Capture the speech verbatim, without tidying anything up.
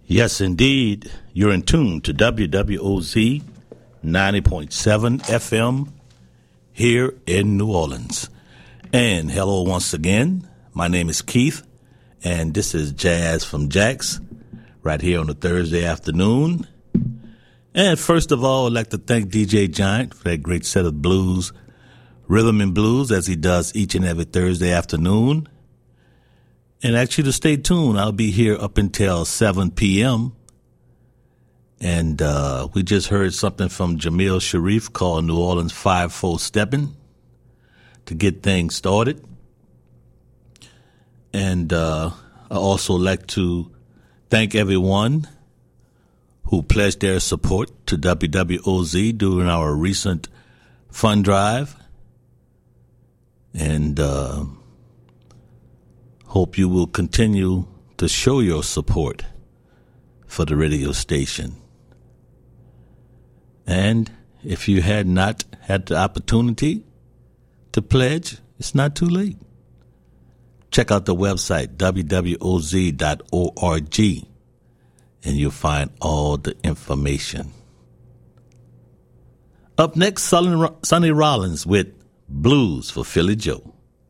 Yes, indeed. You're in tune to W W O Z ninety point seven F M here in New Orleans. And hello once again. My name is Keith, and this is Jazz from Jax right here on a Thursday afternoon. And first of all, I'd like to thank D J Giant for that great set of blues, rhythm and blues, as he does each and every Thursday afternoon. And actually, to stay tuned, I'll be here up until seven p.m. And uh, we just heard something from Jamil Sharif called New Orleans five four Steppin' to get things started. And uh, I also like to thank everyone who pledged their support to W W O Z during our recent fund drive. And uh, hope you will continue to show your support for the radio station. And if you had not had the opportunity to pledge, it's not too late. Check out the website, w w o z dot org, and you'll find all the information. Up next, Sonny Rollins with Blues for Philly Joe.